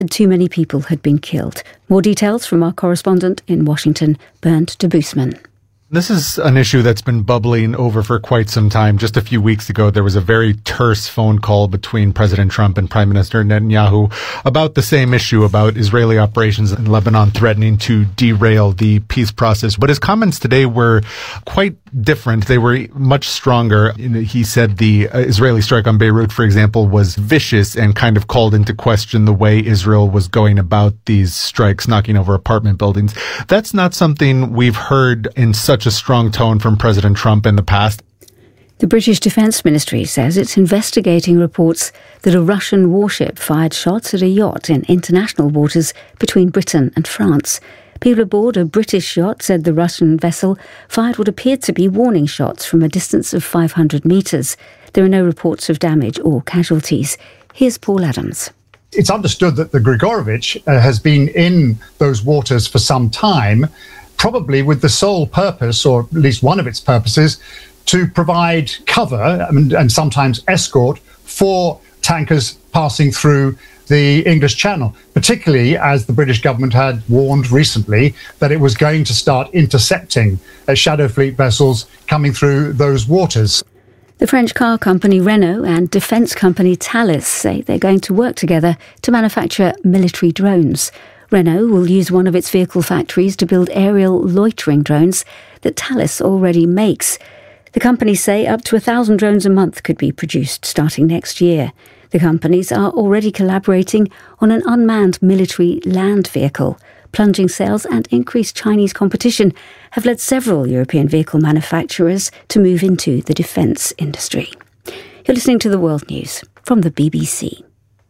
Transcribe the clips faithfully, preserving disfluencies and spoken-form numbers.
Too many people had been killed. More details from our correspondent in Washington, Bernd de Boosman. This is an issue that's been bubbling over for quite some time. Just a few weeks ago, there was a very terse phone call between President Trump and Prime Minister Netanyahu about the same issue, about Israeli operations in Lebanon threatening to derail the peace process. But his comments today were quite different. They were much stronger. He said the Israeli strike on Beirut, for example, was vicious and kind of called into question the way Israel was going about these strikes, knocking over apartment buildings. That's not something we've heard in such a strong tone from President Trump in the past. The British Defence Ministry says it's investigating reports that a Russian warship fired shots at a yacht in international waters between Britain and France. People aboard a British yacht said the Russian vessel fired what appeared to be warning shots from a distance of five hundred metres. There are no reports of damage or casualties. Here's Paul Adams. It's understood that the Grigorovich uh, has been in those waters for some time, probably with the sole purpose, or at least one of its purposes, to provide cover and, and sometimes escort for tankers passing through the English Channel, particularly as the British government had warned recently that it was going to start intercepting uh, Shadow Fleet vessels coming through those waters. The French car company Renault and defence company Thales say they're going to work together to manufacture military drones. Renault will use one of its vehicle factories to build aerial loitering drones that Thales already makes. The companies say up to a thousand drones a month could be produced starting next year. The companies are already collaborating on an unmanned military land vehicle. Plunging sales and increased Chinese competition have led several European vehicle manufacturers to move into the defence industry. You're listening to the World News from the B B C.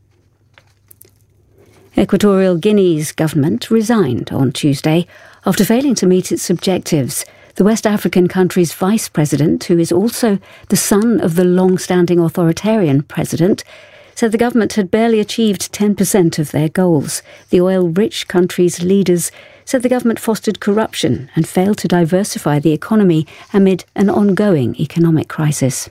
Equatorial Guinea's government resigned on Tuesday after failing to meet its objectives. The West African country's vice president, who is also the son of the long-standing authoritarian president, said the government had barely achieved ten percent of their goals. The oil-rich country's leaders said the government fostered corruption and failed to diversify the economy amid an ongoing economic crisis.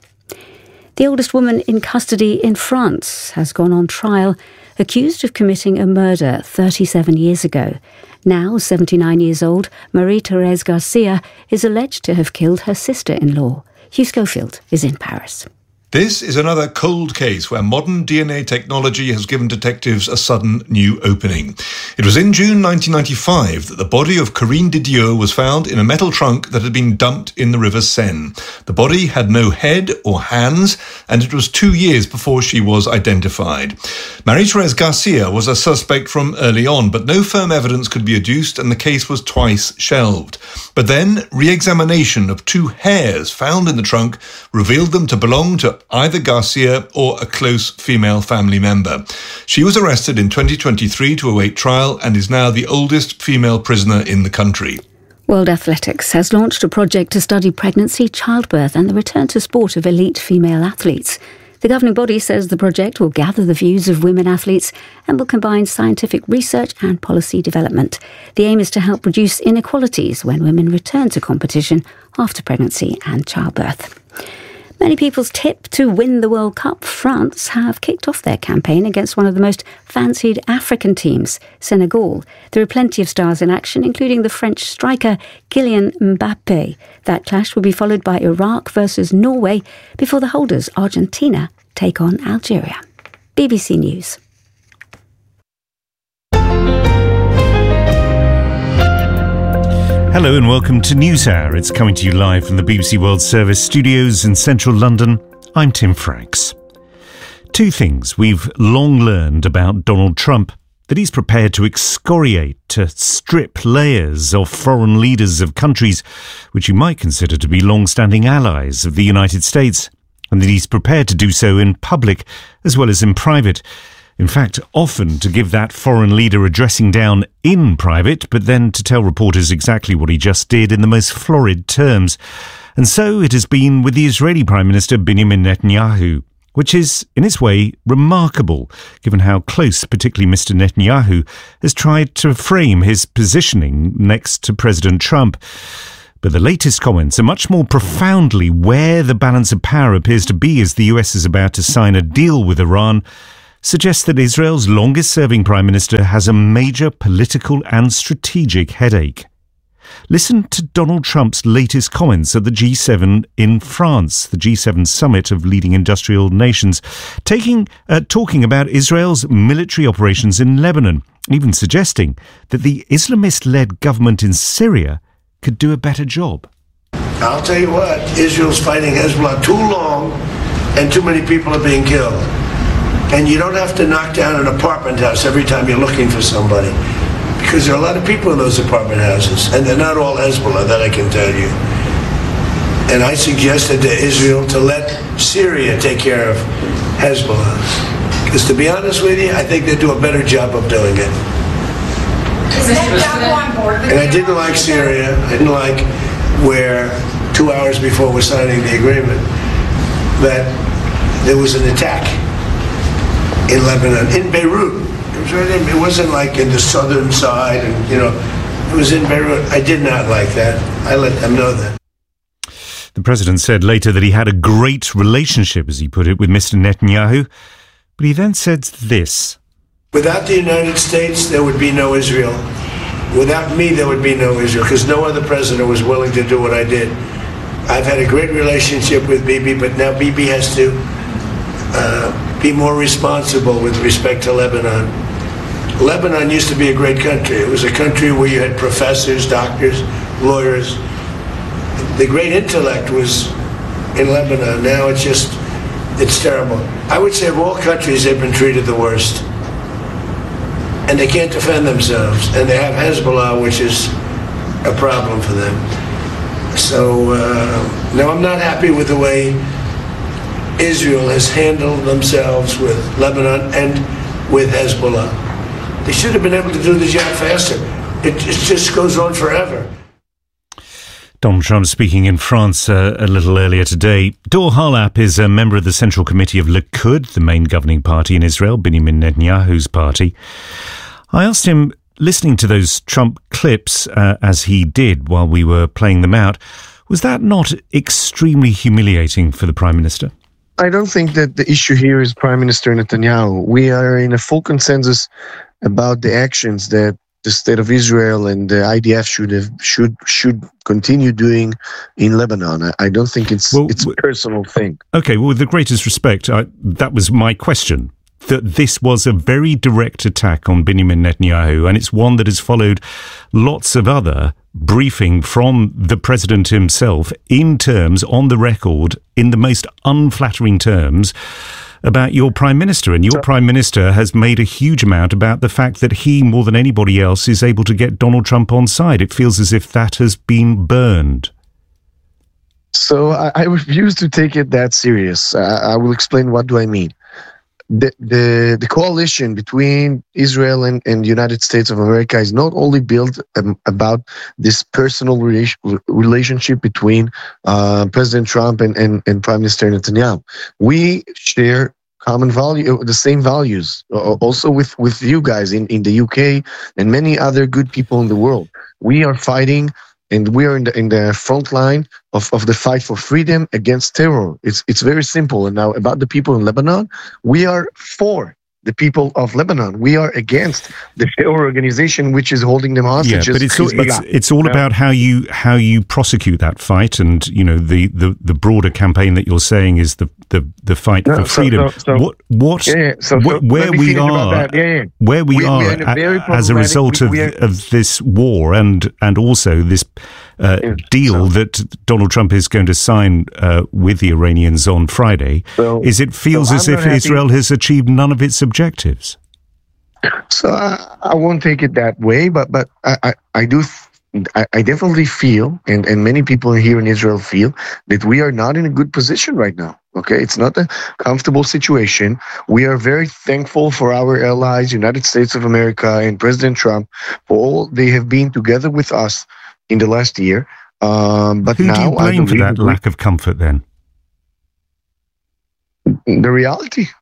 The oldest woman in custody in France has gone on trial, accused of committing a murder thirty-seven years ago. Now seventy-nine years old, Marie-Thérèse Garcia is alleged to have killed her sister-in-law. Hugh Schofield is in Paris. This is another cold case where modern D N A technology has given detectives a sudden new opening. It was in June nineteen ninety-five that the body of Corinne Didier was found in a metal trunk that had been dumped in the River Seine. The body had no head or hands, and it was two years before she was identified. Marie-Thérèse Garcia was a suspect from early on, but no firm evidence could be adduced, and the case was twice shelved. But then, re-examination of two hairs found in the trunk revealed them to belong to either Garcia or a close female family member. She was arrested in twenty twenty-three to await trial and is now the oldest female prisoner in the country. World Athletics has launched a project to study pregnancy, childbirth and the return to sport of elite female athletes. The governing body says the project will gather the views of women athletes and will combine scientific research and policy development. The aim is to help reduce inequalities when women return to competition after pregnancy and childbirth. Many people's tip to win the World Cup, France have kicked off their campaign against one of the most fancied African teams, Senegal. There are plenty of stars in action, including the French striker Kylian Mbappe. That clash will be followed by Iraq versus Norway before the holders, Argentina, take on Algeria. B B C News. Hello and welcome to NewsHour. It's coming to you live from the B B C World Service studios in central London. I'm Tim Franks. Two things we've long learned about Donald Trump: that he's prepared to excoriate, to strip layers off foreign leaders of countries which you might consider to be long-standing allies of the United States, and that he's prepared to do so in public as well as in private. In fact, often to give that foreign leader a dressing down in private, but then to tell reporters exactly what he just did in the most florid terms. And so it has been with the Israeli Prime Minister Benjamin Netanyahu, which is, in its way, remarkable, given how close particularly Mister Netanyahu has tried to frame his positioning next to President Trump. But the latest comments are much more profoundly where the balance of power appears to be as the U S is about to sign a deal with Iran suggests that Israel's longest-serving Prime Minister has a major political and strategic headache. Listen to Donald Trump's latest comments at the G seven in France, the G seven summit of leading industrial nations, taking, uh, talking about Israel's military operations in Lebanon, even suggesting that the Islamist-led government in Syria could do a better job. I'll tell you what, Israel's fighting Hezbollah too long and too many people are being killed. And you don't have to knock down an apartment house every time you're looking for somebody. Because there are a lot of people in those apartment houses, and they're not all Hezbollah, that I can tell you. And I suggested to Israel to let Syria take care of Hezbollah. Because to be honest with you, I think they do a better job of doing it. And I didn't like Syria. I didn't like where two hours before we're signing the agreement that there was an attack in Lebanon, in Beirut. It was right in, it wasn't like in the southern side, and you know, it was in Beirut. I did not like that. I let them know that. The president said later that he had a great relationship, as he put it, with Mister Netanyahu, but he then said this. Without the United States, there would be no Israel. Without me, there would be no Israel, because no other president was willing to do what I did. I've had a great relationship with Bibi, but now Bibi has to uh, be more responsible with respect to Lebanon. Lebanon used to be a great country. It was a country where you had professors, doctors, lawyers. The great intellect was in Lebanon. Now it's just, it's terrible. I would say of all countries, they've been treated the worst. And they can't defend themselves. And they have Hezbollah, which is a problem for them. So, uh, no, I'm not happy with the way Israel has handled themselves with Lebanon and with Hezbollah. They should have been able to do the job faster. It, it just goes on forever. Donald Trump speaking in France uh, a little earlier today. Dor Harlap is a member of the Central Committee of Likud, the main governing party in Israel, Benjamin Netanyahu's party. I asked him, listening to those Trump clips uh, as he did while we were playing them out, was that not extremely humiliating for the Prime Minister? I don't think that the issue here is Prime Minister Netanyahu. We are in a full consensus about the actions that the State of Israel and the I D F should have should should continue doing in Lebanon. I, I don't think it's well, it's a personal thing. Okay, well, with the greatest respect, I, that was my question. That this was a very direct attack on Benjamin Netanyahu, and it's one that has followed lots of other briefing from the president himself in terms, on the record, in the most unflattering terms, about your Prime Minister. And your so, Prime Minister has made a huge amount about the fact that he, more than anybody else, is able to get Donald Trump on side. It feels as if that has been burned. So I, I refuse to take it that serious. I, I will explain what do I mean. The, the the coalition between Israel and, and the United States of America is not only built um, about this personal rela- relationship between uh, President Trump and, and, and Prime Minister Netanyahu. We share common value, the same values, uh, also with, with you guys in, in the U K and many other good people in the world. We are fighting, and we are in the in the front line of, of the fight for freedom against terror. It's it's very simple. And now about the people in Lebanon, we are for the people of Lebanon. We are against the terror organization which is holding them hostage. Yeah, but it's all, it's, it's all about how you how you prosecute that fight, and you know the, the, the broader campaign that you're saying is the the, the fight no, for so, freedom. So, so, what what yeah, yeah. So, wh- where we are yeah, yeah. where we, we are a, as a result of, are, of this war and and also this uh, yeah, deal so. that Donald Trump is going to sign uh, with the Iranians on Friday, so, is it feels so as if happy. Israel has achieved none of its objectives. So I, I won't take it that way, but but I, I, I do I, I definitely feel, and, and many people here in Israel feel, that we are not in a good position right now. Okay, it's not a comfortable situation. We are very thankful for our allies, United States of America and President Trump, for all they have been together with us in the last year. Um, but Who now do you blame I for that lack of comfort then? The reality.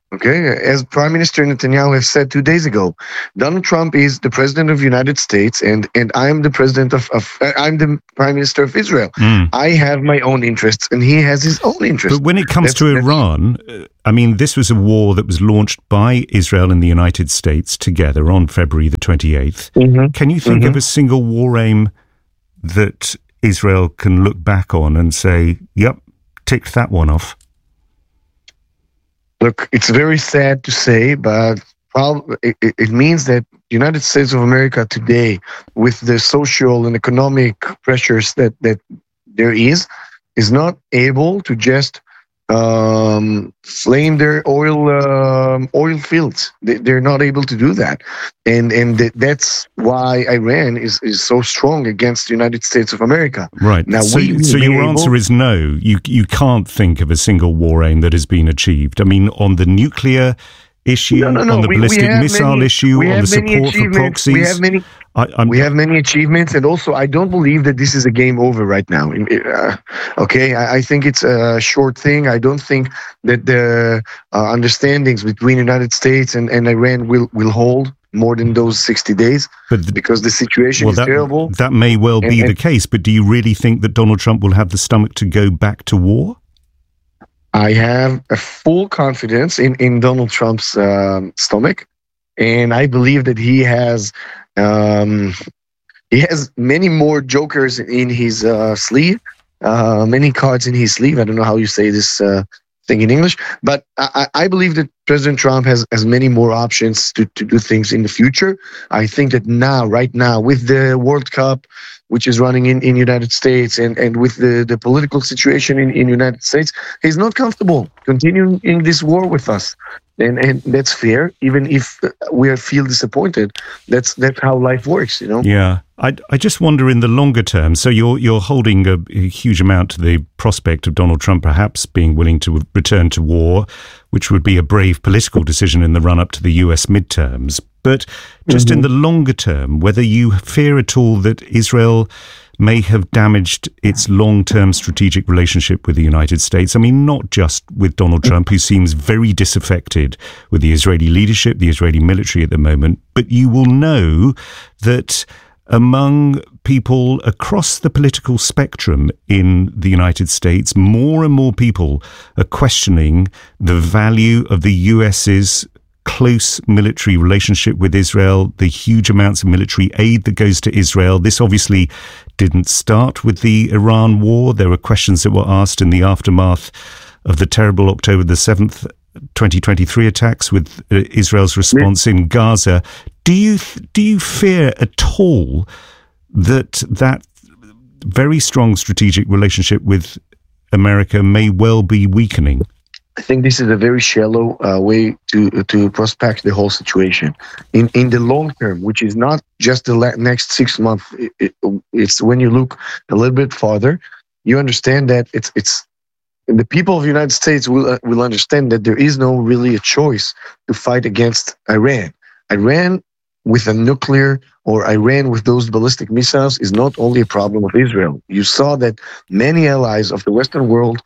Okay, as Prime Minister Netanyahu has said two days ago, Donald Trump is the president of the United States, and and I'm the president of, of uh, I'm the Prime Minister of Israel. Mm. I have my own interests, and he has his own interests. But when it comes that's, to that's, Iran, uh, I mean, this was a war that was launched by Israel and the United States together on February the twenty-eighth. Mm-hmm. Can you think mm-hmm. of a single war aim that Israel can look back on and say, "Yep, ticked that one off"? Look, it's very sad to say, but it, it means that the United States of America today, with the social and economic pressures that, that there is, is not able to just um, flame their oil um, oil fields. They, they're not able to do that. And and that's why Iran is, is so strong against the United States of America. Right. Now, so we, so your able, answer is no. You you can't think of a single war aim that has been achieved. I mean, on the nuclear issue, no, no, no. on the we, ballistic we missile many, issue, on the support for proxies. We have many. I, we have many achievements, and also I don't believe that this is a game over right now. Uh, okay, I, I think it's a short thing. I don't think that the uh, understandings between the United States and, and Iran will, will hold more than those sixty days, but the, because the situation well, is that, terrible. That may well be and, the case, but do you really think that Donald Trump will have the stomach to go back to war? I have a full confidence in, in Donald Trump's um, stomach, and I believe that he has um, he has many more jokers in his uh, sleeve, uh, many cards in his sleeve. I don't know how you say this uh, thing in English, but I, I believe that President Trump has, has many more options to, to do things in the future. I think that now, right now, with the World Cup, which is running in in United States, and, and with the, the political situation in, in United States, he's not comfortable continuing in this war with us. And and that's fair, even if we feel disappointed. That's that's how life works, you know? Yeah. I, I just wonder in the longer term, so you're you're holding a, a huge amount to the prospect of Donald Trump perhaps being willing to return to war, which would be a brave political decision in the run-up to the U S midterms. But just mm-hmm. in the longer term, whether you fear at all that Israel may have damaged its long-term strategic relationship with the United States. I mean, not just with Donald Trump, who seems very disaffected with the Israeli leadership, the Israeli military at the moment, but you will know that among people across the political spectrum in the United States, more and more people are questioning the value of the US's close military relationship with Israel, the huge amounts of military aid that goes to Israel. This obviously didn't start with the Iran war. There were questions that were asked in the aftermath of the terrible October the seventh, twenty twenty-three attacks with uh, Israel's response in Gaza. Do you do you fear at all that that very strong strategic relationship with America may well be weakening? I think this is a very shallow uh, way to to prospect the whole situation. In in the long term, which is not just the la- next six months, it, it, it's when you look a little bit farther, you understand that it's it's the people of the United States will uh, will understand that there is no really a choice to fight against Iran. Iran with a nuclear or Iran with those ballistic missiles is not only a problem of Israel. You saw that many allies of the Western world,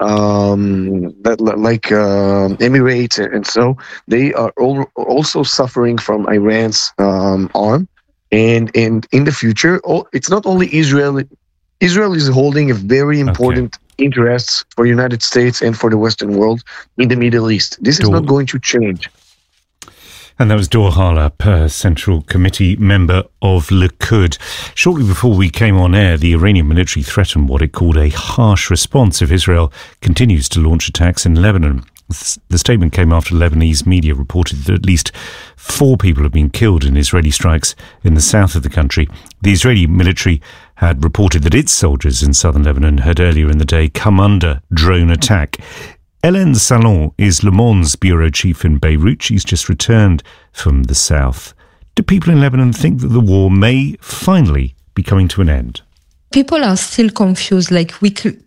Um, that like uh, Emirates and so, they are all also suffering from Iran's um, arm, and and in the future, oh, it's not only Israel. Israel is holding a very important okay. interests for the United States and for the Western world in the Middle East. This is Dor- not going to change. And that was Dor Halep, uh, Central Committee member of Likud. Shortly before we came on air, the Iranian military threatened what it called a harsh response if Israel continues to launch attacks in Lebanon. The statement came after Lebanese media reported that at least four people have been killed in Israeli strikes in the south of the country. The Israeli military had reported that its soldiers in southern Lebanon had earlier in the day come under drone attack. Hélène Salon is Le Monde's bureau chief in Beirut. She's just returned from the south. Do people in Lebanon think that the war may finally be coming to an end? People are still confused. Like week,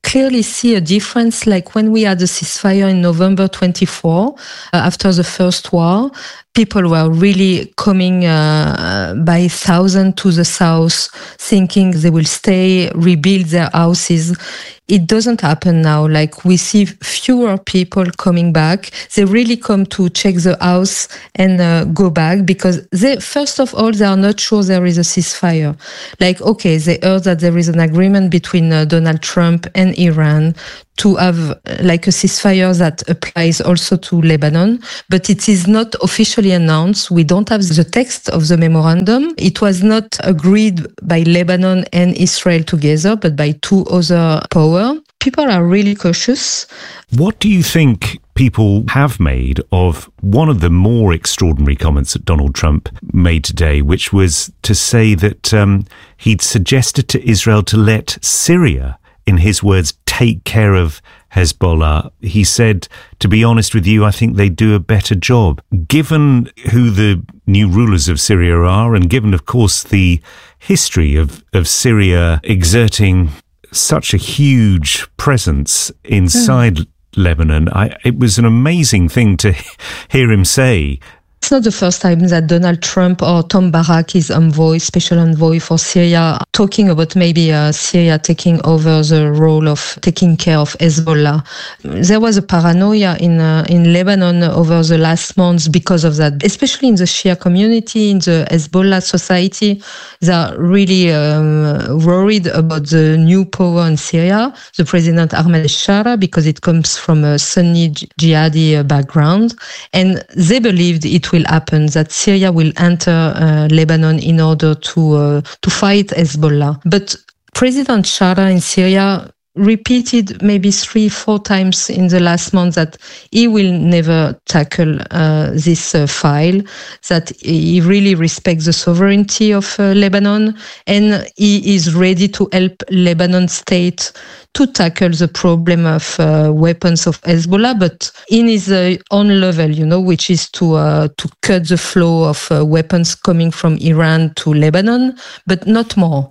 clearly see a difference. Like when we had the ceasefire in November twenty-fourth, uh, after the first war, people were really coming uh, by thousands to the south, thinking they will stay, rebuild their houses. It doesn't happen now. Like we see fewer people coming back. They really come to check the house and uh, go back because they, first of all, they are not sure there is a ceasefire. Like, okay, they heard that there is an agreement between uh, Donald Trump and Iran to have uh, like a ceasefire that applies also to Lebanon, but it is not officially announced. We don't have the text of the memorandum. It was not agreed by Lebanon and Israel together, but by two other powers. People are really cautious. What do you think people have made of one of the more extraordinary comments that Donald Trump made today, which was to say that um, he'd suggested to Israel to let Syria, in his words, take care of Hezbollah? He said, to be honest with you, I think they do a better job. Given who the new rulers of Syria are, and given, of course, the history of, of Syria exerting such a huge presence inside mm. Lebanon, I, it was an amazing thing to hear him say. It's not the first time that Donald Trump or Tom Barak, his envoy, special envoy for Syria, talking about maybe uh, Syria taking over the role of taking care of Hezbollah. There was a paranoia in uh, in Lebanon over the last months because of that, especially in the Shia community, in the Hezbollah society. They are really um, worried about the new power in Syria, the president Ahmed al-Shara, because it comes from a Sunni jihadi background, and they believed it will happen, that Syria will enter uh, Lebanon in order to uh, to fight Hezbollah. But President Shara in Syria repeated maybe three, four times in the last month that he will never tackle uh, this uh, file, that he really respects the sovereignty of uh, Lebanon, and he is ready to help Lebanon state to tackle the problem of uh, weapons of Hezbollah, but in his uh, own level, you know, which is to uh, to cut the flow of uh, weapons coming from Iran to Lebanon, but not more.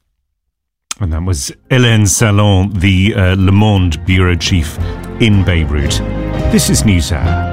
And that was Hélène Salon, the uh, Le Monde bureau chief in Beirut. This is NewsHour.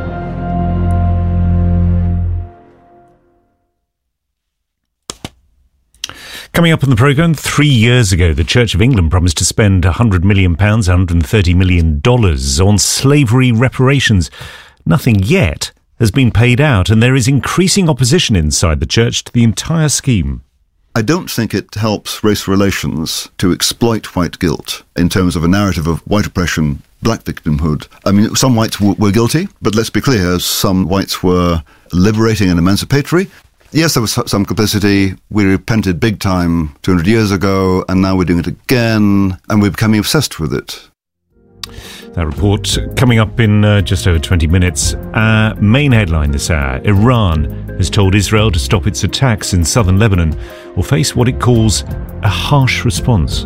Coming up on the programme, three years ago, the Church of England promised to spend one hundred million pounds, one hundred thirty million dollars on slavery reparations. Nothing yet has been paid out, and there is increasing opposition inside the church to the entire scheme. I don't think it helps race relations to exploit white guilt in terms of a narrative of white oppression, black victimhood. I mean, some whites w- were guilty, but let's be clear, some whites were liberating and emancipatory. Yes, there was some complicity. We repented big time two hundred years ago, and now we're doing it again, and we're becoming obsessed with it. That report coming up in uh, just over twenty minutes. Our main headline this hour: Iran has told Israel to stop its attacks in southern Lebanon or face what it calls a harsh response.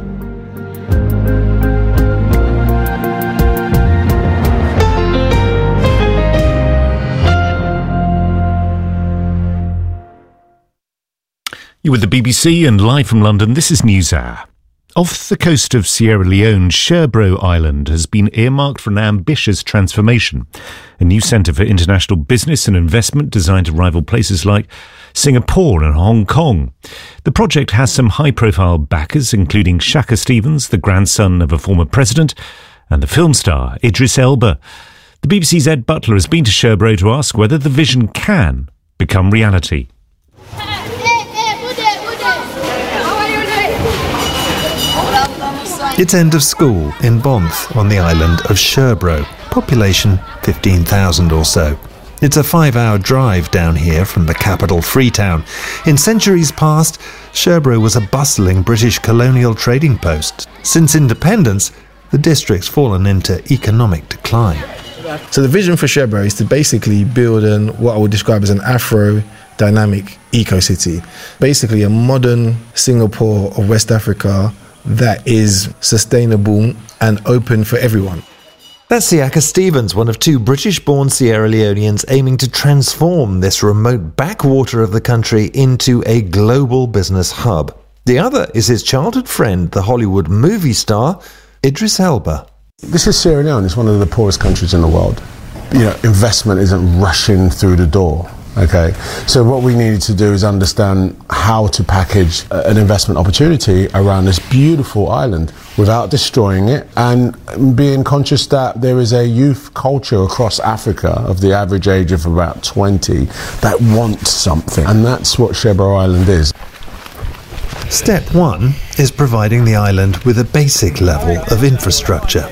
You're with the B B C and live from London, this is NewsHour. Off the coast of Sierra Leone, Sherbro Island has been earmarked for an ambitious transformation. A new centre for international business and investment designed to rival places like Singapore and Hong Kong. The project has some high-profile backers, including Shaka Stevens, the grandson of a former president, and the film star Idris Elba. The B B C's Ed Butler has been to Sherbro to ask whether the vision can become reality. It's end of school in Bonth on the island of Sherbro, population fifteen thousand or so. It's a five-hour drive down here from the capital Freetown. In centuries past, Sherbro was a bustling British colonial trading post. Since independence, the district's fallen into economic decline. So the vision for Sherbro is to basically build an, what I would describe as an Afro-dynamic eco-city. Basically a modern Singapore of West Africa that is sustainable and open for everyone. That's Siaka Stevens, one of two British-born Sierra Leoneans aiming to transform this remote backwater of the country into a global business hub. The other is his childhood friend, the Hollywood movie star, Idris Elba. This is Sierra Leone. It's one of the poorest countries in the world. You know, investment isn't rushing through the door. Okay, so what we needed to do is understand how to package an investment opportunity around this beautiful island without destroying it, and being conscious that there is a youth culture across Africa of the average age of about twenty that wants something, and that's what Sherbro Island is. Step one is providing the island with a basic level of infrastructure.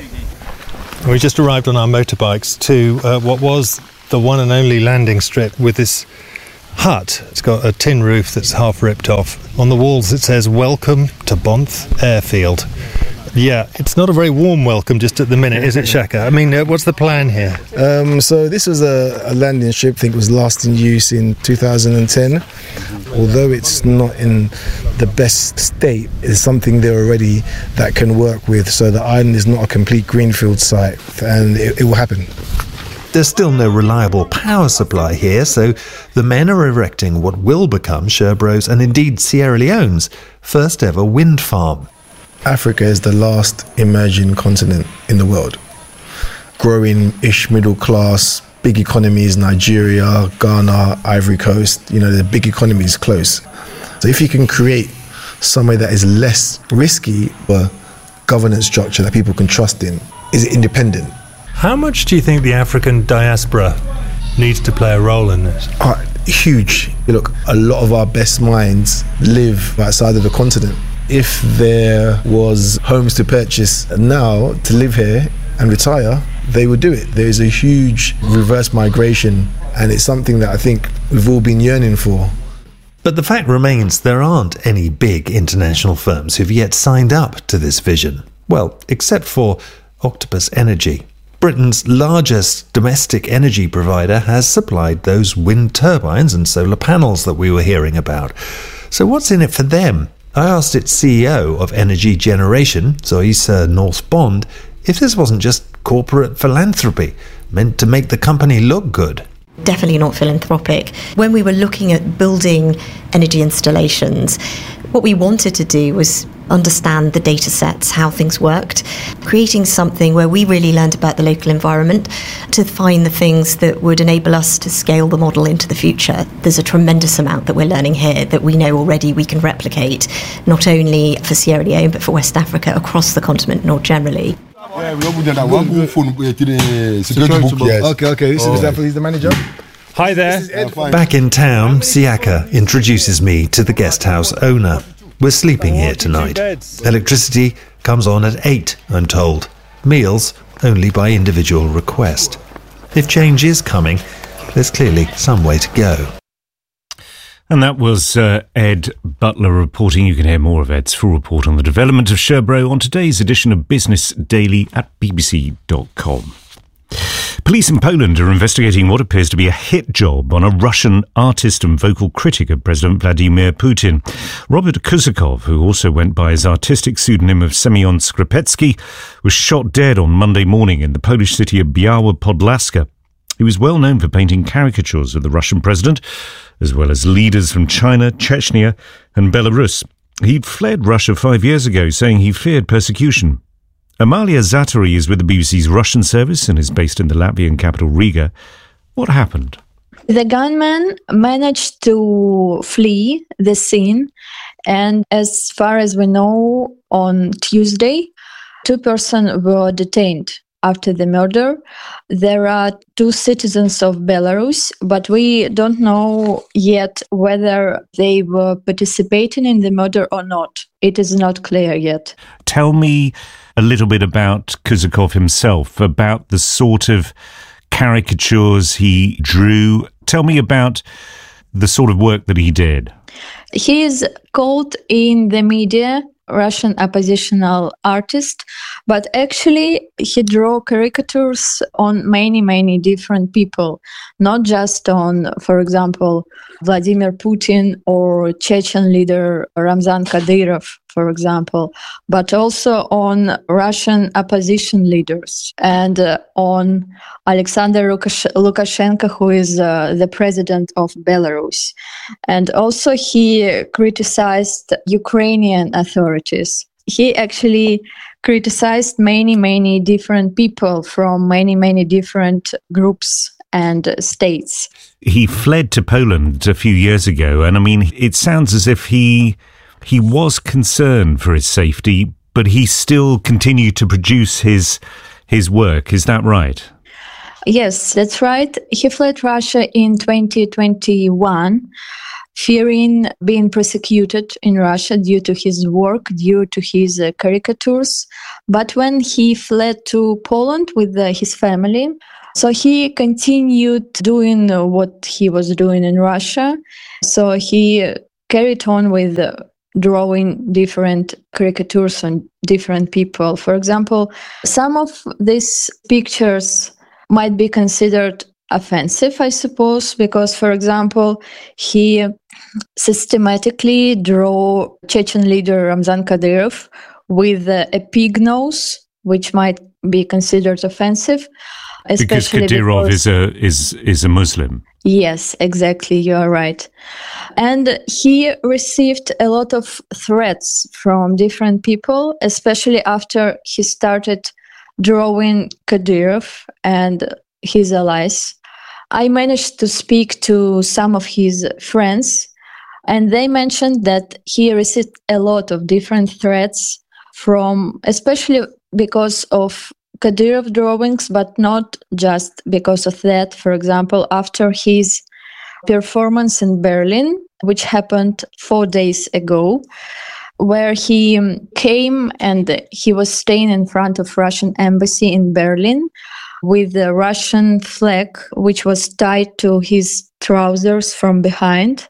We just arrived on our motorbikes to uh, what was the one and only landing strip with this hut. It's got a tin roof that's half ripped off. On the walls it says, "Welcome to Bonth Airfield." Yeah, it's not a very warm welcome just at the minute, is it, Shaka? I mean, uh, what's the plan here? Um, so this was a, a landing strip, I think it was last in use in two thousand ten. Although it's not in the best state, it's something there already that can work with. So the island is not a complete greenfield site, and it, it will happen. There's still no reliable power supply here, so the men are erecting what will become Sherbro's and indeed Sierra Leone's first ever wind farm. Africa is the last emerging continent in the world. Growing-ish middle class, big economies, Nigeria, Ghana, Ivory Coast, you know, the big economies close. So if you can create somewhere that is less risky, a governance structure that people can trust in, is independent. How much do you think the African diaspora needs to play a role in this? Uh, huge. Look, a lot of our best minds live outside of the continent. If there was homes to purchase now to live here and retire, they would do it. There is a huge reverse migration, and it's something that I think we've all been yearning for. But the fact remains there aren't any big international firms who've yet signed up to this vision. Well, except for Octopus Energy. Britain's largest domestic energy provider has supplied those wind turbines and solar panels that we were hearing about. So what's in it for them? I asked its C E O of Energy Generation, Zoisa North Bond, if this wasn't just corporate philanthropy meant to make the company look good. Definitely not philanthropic. When we were looking at building energy installations, what we wanted to do was understand the data sets, how things worked, creating something where we really learned about the local environment to find the things that would enable us to scale the model into the future. There's a tremendous amount that we're learning here that we know already we can replicate, not only for Sierra Leone, but for West Africa, across the continent more generally. Yeah, we opened that one phone to the security book. Yes. Okay, okay. This oh. is Zafar, he's the manager. Hi there. Back in town, Siaka introduces me to the guest house owner. We're sleeping here tonight. Electricity comes on at eight, I'm told. Meals only by individual request. If change is coming, there's clearly some way to go. And that was uh, Ed Butler reporting. You can hear more of Ed's full report on the development of Sherbro on today's edition of Business Daily at b b c dot com. Police in Poland are investigating what appears to be a hit job on a Russian artist and vocal critic of President Vladimir Putin. Robert Kuzakov, who also went by his artistic pseudonym of Semyon Skripetsky, was shot dead on Monday morning in the Polish city of Biała Podlaska. He was well known for painting caricatures of the Russian president, as well as leaders from China, Chechnya and Belarus. He'd fled Russia five years ago, saying he feared persecution. Amalia Zatari is with the B B C's Russian service and is based in the Latvian capital Riga. What happened? The gunman managed to flee the scene, and as far as we know, on Tuesday, two persons were detained after the murder. There are two citizens of Belarus, but we don't know yet whether they were participating in the murder or not. It is not clear yet. Tell me a little bit about Kuzakov himself, about the sort of caricatures he drew. Tell me about the sort of work that he did. He is called in the media Russian oppositional artist, but actually he drew caricatures on many, many different people, not just on, for example, Vladimir Putin or Chechen leader Ramzan Kadyrov, for example, but also on Russian opposition leaders and uh, on Alexander Lukash- Lukashenko, who is uh, the president of Belarus. And also he criticized Ukrainian authorities. he actually criticized many, many different people from many, many different groups and states. He fled to Poland a few years ago, and I mean, it sounds as if he he was concerned for his safety, but he still continued to produce his his work. Is that right? Yes, that's right. He fled Russia in twenty twenty-one, fearing being persecuted in Russia due to his work, due to his uh, caricatures. But when he fled to Poland with uh, his family, so he continued doing uh, what he was doing in Russia. So he uh, carried on with uh, drawing different caricatures on different people. For example, some of these pictures might be considered offensive, I suppose, because, for example, he systematically drew Chechen leader Ramzan Kadyrov with uh, a pig nose, which might be considered offensive. Because Kadyrov because, is a is is a Muslim. Yes, exactly. You are right. And he received a lot of threats from different people, especially after he started drawing Kadyrov and his allies. I managed to speak to some of his friends, and they mentioned that he received a lot of different threats from, especially because of Kadyrov drawings, but not just because of that. For example, after his performance in Berlin, which happened four days ago, where he came and he was staying in front of Russian embassy in Berlin with the Russian flag, which was tied to his trousers from behind.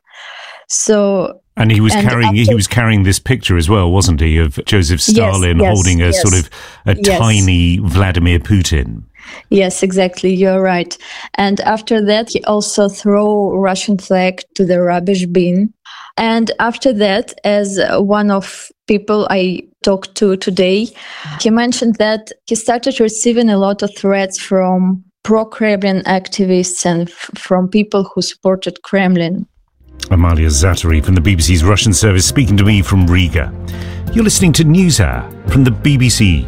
So, and he was and carrying after, he was carrying this picture as well, wasn't he, of Joseph Stalin yes, yes, holding a yes, sort of a yes. tiny Vladimir Putin. Yes, exactly. You're right. And after that, he also threw Russian flag to the rubbish bin. And after that, as one of people I talked to today, he mentioned that he started receiving a lot of threats from pro-Kremlin activists and f- from people who supported Kremlin. Amalia Zattary from the B B C's Russian service speaking to me from Riga. You're listening to NewsHour from the B B C.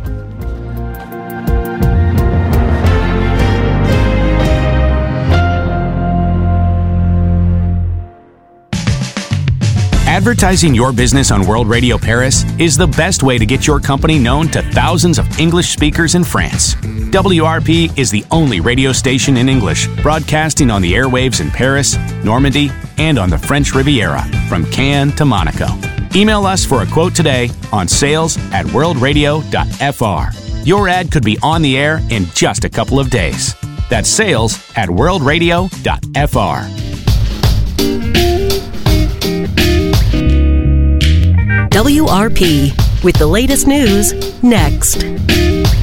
Advertising your business on World Radio Paris is the best way to get your company known to thousands of English speakers in France. W R P is the only radio station in English broadcasting on the airwaves in Paris, Normandy, and on the French Riviera, from Cannes to Monaco. Email us for a quote today on sales at worldradio.fr. Your ad could be on the air in just a couple of days. That's sales at worldradio.fr. W R P, with the latest news next.